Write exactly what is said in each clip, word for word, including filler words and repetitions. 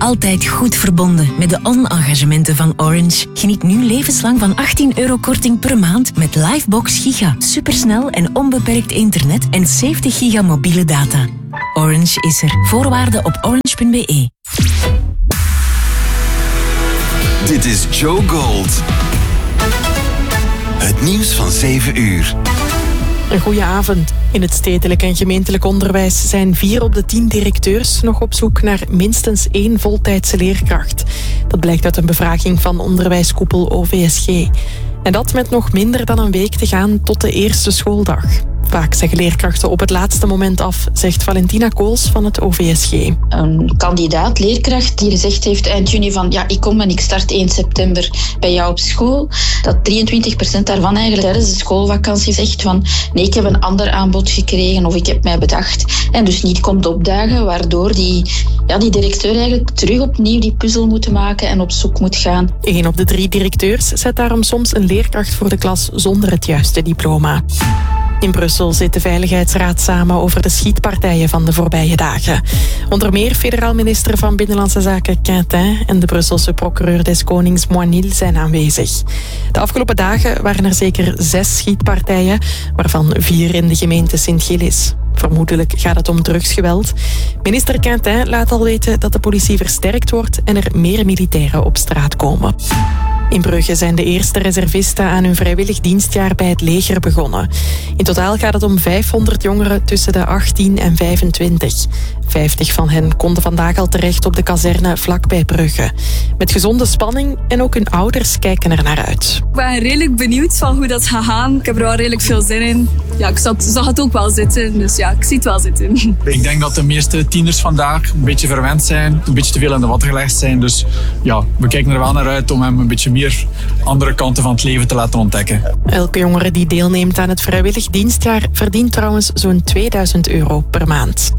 altijd goed verbonden met de on-engagementen van Orange. Geniet nu levenslang van achttien euro korting per maand met Livebox Giga. Supersnel en onbeperkt internet en zeventig giga mobiele data. Orange is er. Voorwaarden op orange punt b e. Dit is Joe Gold. Het nieuws van zeven uur. Een goeie avond. In het stedelijk en gemeentelijk onderwijs zijn vier op de tien directeurs nog op zoek naar minstens één voltijdse leerkracht. Dat blijkt uit een bevraging van onderwijskoepel O V S G. En dat met nog minder dan een week te gaan tot de eerste schooldag. Vaak zeggen leerkrachten op het laatste moment af, zegt Valentina Kools van het O V S G. Een kandidaat leerkracht die gezegd heeft eind juni van ja, ik kom en ik start één september bij jou op school. Dat drieëntwintig procent daarvan eigenlijk tijdens de schoolvakantie zegt van nee, ik heb een ander aanbod gekregen of ik heb mij bedacht en dus niet komt opdagen, waardoor die, ja, die directeur eigenlijk terug opnieuw die puzzel moet maken en op zoek moet gaan. Eén op de drie directeurs zet daarom soms een leerkracht voor de klas zonder het juiste diploma. In Brussel zit de Veiligheidsraad samen over de schietpartijen van de voorbije dagen. Onder meer federaal minister van Binnenlandse Zaken Quintin en de Brusselse procureur des Konings Moinil zijn aanwezig. De afgelopen dagen waren er zeker zes schietpartijen, waarvan vier in de gemeente Sint-Gilles. Vermoedelijk gaat het om drugsgeweld. Minister Quintin laat al weten dat de politie versterkt wordt en er meer militairen op straat komen. In Brugge zijn de eerste reservisten aan hun vrijwillig dienstjaar bij het leger begonnen. In totaal gaat het om vijfhonderd jongeren tussen de achttien en vijfentwintig. vijftig van hen konden vandaag al terecht op de kazerne vlakbij Brugge. Met gezonde spanning en ook hun ouders kijken er naar uit. Ik ben redelijk benieuwd van hoe dat gaat gaan. Ik heb er wel redelijk veel zin in. Ja, ik zat, zag het ook wel zitten, dus ja, ik zie het wel zitten. Ik denk dat de meeste tieners vandaag een beetje verwend zijn, een beetje te veel in de watten gelegd zijn. Dus ja, we kijken er wel naar uit om hem een beetje meer andere kanten van het leven te laten ontdekken. Elke jongere die deelneemt aan het vrijwillig dienstjaar verdient trouwens zo'n tweeduizend euro per maand.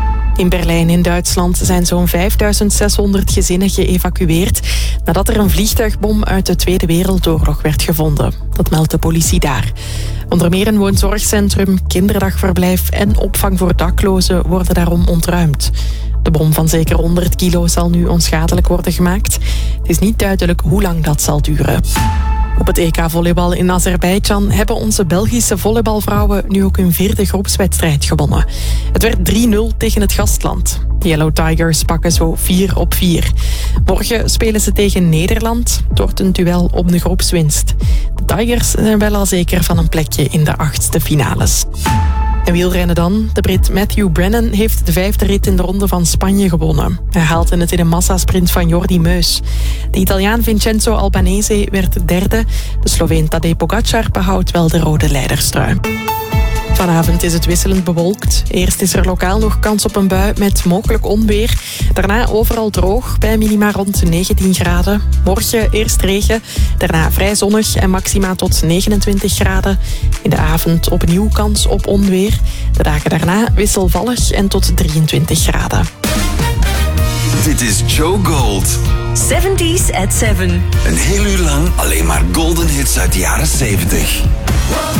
In Berlijn in Duitsland zijn zo'n vijfduizend zeshonderd gezinnen geëvacueerd nadat er een vliegtuigbom uit de Tweede Wereldoorlog werd gevonden. Dat meldt de politie daar. Onder meer een woonzorgcentrum, kinderdagverblijf en opvang voor daklozen worden daarom ontruimd. De bom van zeker honderd kilo zal nu onschadelijk worden gemaakt. Het is niet duidelijk hoe lang dat zal duren. Op het E K-volleybal in Azerbeidzjan hebben onze Belgische volleybalvrouwen nu ook hun vierde groepswedstrijd gewonnen. Het werd drie nul tegen het gastland. De Yellow Tigers pakken zo vier op vier. Morgen spelen ze tegen Nederland. Het wordt een duel om de groepswinst. De Tigers zijn wel al zeker van een plekje in de achtste finales. En wielrennen dan. De Brit Matthew Brennan heeft de vijfde rit in de Ronde van Spanje gewonnen. Hij haalde het in een massasprint van Jordi Meus. De Italiaan Vincenzo Albanese werd derde. De Sloveen Tadej Pogacar behoudt wel de rode leiderstrui. Vanavond is het wisselend bewolkt. Eerst is er lokaal nog kans op een bui met mogelijk onweer. Daarna overal droog, bij minima rond negentien graden. Morgen eerst regen, daarna vrij zonnig en maxima tot negenentwintig graden. In de avond opnieuw kans op onweer. De dagen daarna wisselvallig en tot drieëntwintig graden. Dit is Joe Gold. zeventies at seven. Een heel uur lang alleen maar golden hits uit de jaren zeventig.